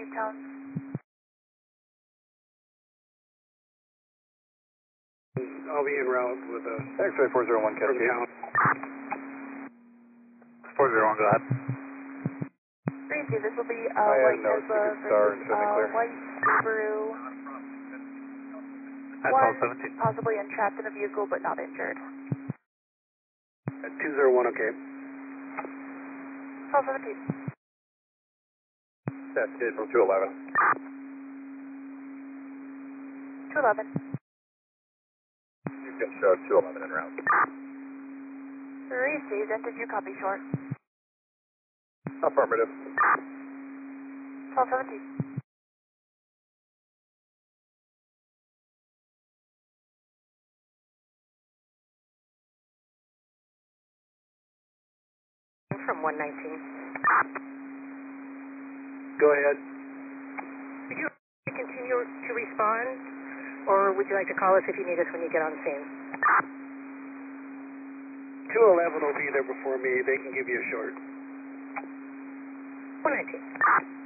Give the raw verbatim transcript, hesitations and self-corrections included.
Newtown. I'll be en route with a... X-ray four zero one, Cascade. four zero one, go ahead. three two, this will be uh, I white have no Tesla ticket star versus and show me uh, clear. white Subaru. At One twelve seventeen. possibly entrapped in a vehicle but not injured. At two zero one, okay. twelve seventeen. Cascade from two eleven. two eleven. You can show two eleven en route. Received, and did you copy short? Affirmative. twelve seventeen. From one nineteen. Go ahead. Would you continue to respond, or would you like to call us if you need us when you get on scene? two eleven will be there before me. They can give you a short. one nineteen.